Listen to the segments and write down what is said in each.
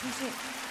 谢谢。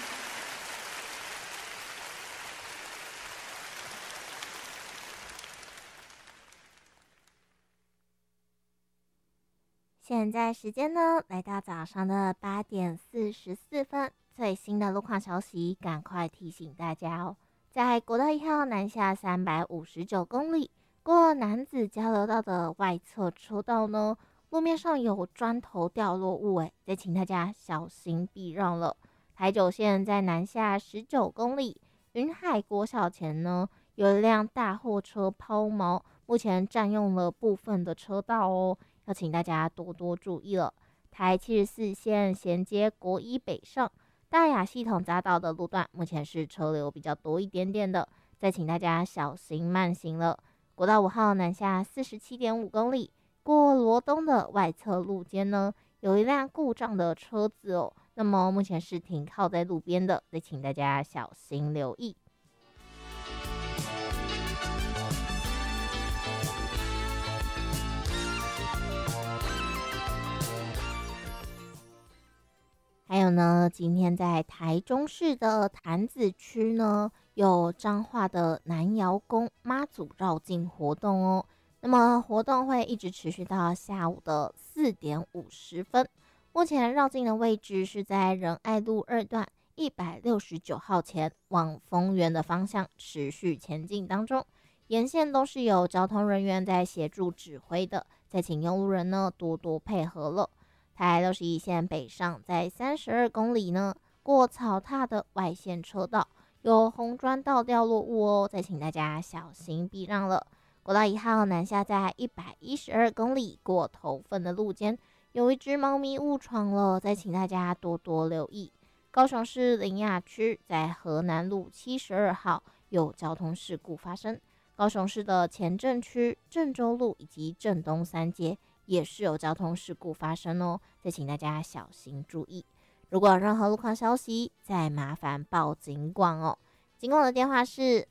现在时间呢，来到早上的8:44，最新的路况消息，赶快提醒大家哦。在国道1号南下359公里，过楠梓交流道的外侧车道呢，路面上有砖头掉落物，再请大家小心避让了。台九线在南下19公里，云海国小前呢，有一辆大货车抛锚，目前占用了部分的车道哦。要请大家多多注意了。台74线衔接国一北上大雅系统匝道的路段，目前是车流比较多一点点的，再请大家小心慢行了。国道5号南下47.5公里，过罗东的外侧路肩呢，有一辆故障的车子哦，那么目前是停靠在路边的，再请大家小心留意。还有呢，今天在台中市的潭子区呢，有彰化的南瑶宫妈祖绕境活动哦。那么活动会一直持续到下午的4:50。目前绕境的位置是在仁爱路2段169号前，往丰原的方向持续前进当中。沿线都是有交通人员在协助指挥的，再请用路人呢多多配合了。台61线北上在32公里呢，过草踏的外线车道有红砖道掉落物哦，再请大家小心避让了。国道1号南下在112公里，过头份的路肩有一只猫咪误闯了，再请大家多多留意。高雄市苓雅区在河南路72号有交通事故发生，高雄市的前镇区郑州路以及郑东3街也是有交通事故发生哦，再请大家小心注意。如果有任何路况消息，再麻烦报警广哦。警广的电话是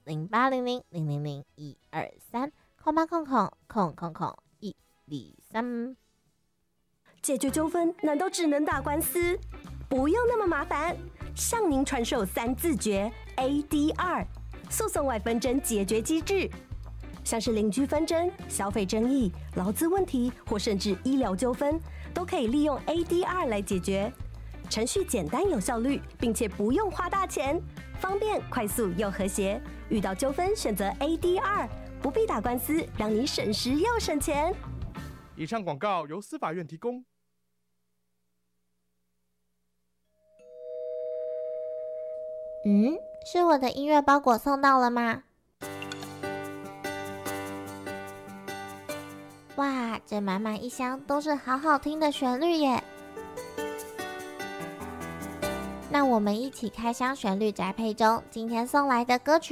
0800-000-123，0800-123。 解决纠纷难道只能打官司？不用那么麻烦，向您传授3字诀 ADR 诉讼外纷争解决机制。像是邻居纷争、消费争议、劳资问题或甚至医疗纠纷，都可以利用 ADR 来解决。程序简单有效率，并且不用花大钱，方便、快速又和谐。遇到纠纷选择 ADR， 不必打官司，让你省时又省钱。 以上广告由司法院提供。 是我的音乐包裹送到了吗？哇，这满满一箱都是好好听的旋律耶！那我们一起开箱旋律宅配中今天送来的歌曲